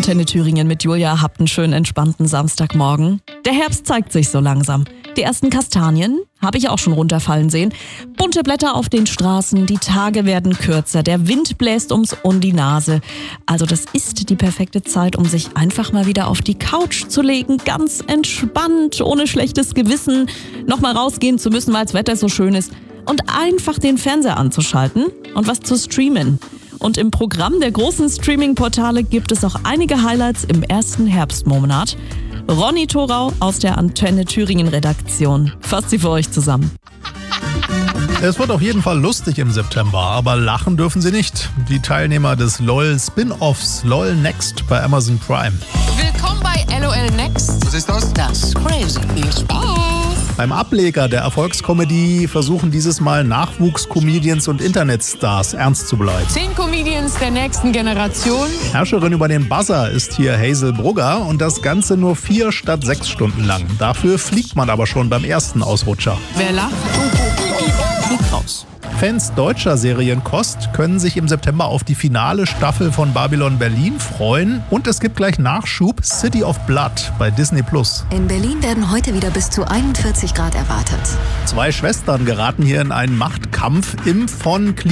Antenne Thüringen mit Julia. Habt einen schönen, entspannten Samstagmorgen. Der Herbst zeigt sich so langsam. Die ersten Kastanien habe ich auch schon runterfallen sehen. Bunte Blätter auf den Straßen, die Tage werden kürzer, der Wind bläst ums um die Nase. Also das ist die perfekte Zeit, um sich einfach mal wieder auf die Couch zu legen, ganz entspannt, ohne schlechtes Gewissen, nochmal rausgehen zu müssen, weil das Wetter so schön ist und einfach den Fernseher anzuschalten und was zu streamen. Und im Programm der großen Streaming-Portale gibt es auch einige Highlights im ersten Herbstmonat. Ronny Thorau aus der Antenne Thüringen-Redaktion fasst sie für euch zusammen. Es wird auf jeden Fall lustig im September, aber lachen dürfen sie nicht. Die Teilnehmer des LOL-Spin-Offs LOL Next bei Amazon Prime. Willkommen bei LOL Next. Was ist das? Das ist crazy. Viel Spaß. Beim Ableger der Erfolgskomödie versuchen dieses Mal Nachwuchs-Comedians und Internetstars ernst zu bleiben. 10 Comedians der nächsten Generation. Herrscherin über den Buzzer ist hier Hazel Brugger und das Ganze nur 4 statt 6 Stunden lang. Dafür fliegt man aber schon beim ersten Ausrutscher. Wer lacht, fliegt raus. Fans deutscher Serienkost können sich im September auf die finale Staffel von Babylon Berlin freuen. Und es gibt gleich Nachschub City of Blood bei Disney+. In Berlin werden heute wieder bis zu 41 Grad erwartet. 2 Schwestern geraten hier in einen Machtkampf im von